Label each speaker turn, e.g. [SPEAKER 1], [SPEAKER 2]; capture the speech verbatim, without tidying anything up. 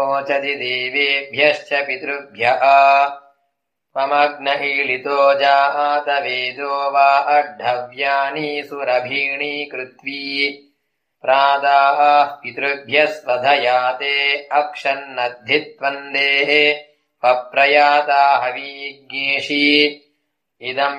[SPEAKER 1] चदि देवेभ्यश्च पितृभ्यः त्वमग्न ईळितो जातवेदो वा अड्ढव्यानि सुरभीणि कृत्वी प्रादाः पितृभ्यः स्वधयाते अक्षन्नद्धित्वन्देः पप्रयाता हवीज्ञेषि इदम्